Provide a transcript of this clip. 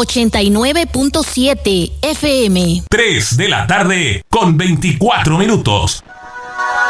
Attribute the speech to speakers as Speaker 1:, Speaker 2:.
Speaker 1: 89.7 FM.
Speaker 2: 3 de la tarde con 24 minutos.